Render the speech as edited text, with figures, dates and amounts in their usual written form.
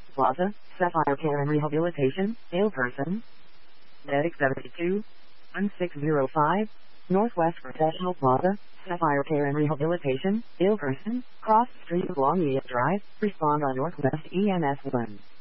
Plaza, Sapphire Care and Rehabilitation, ill person. Medic 72, 1605, Northwest Professional Plaza, Sapphire Care and Rehabilitation, ill person, cross street of Longyear Drive, respond on Northwest EMS 1.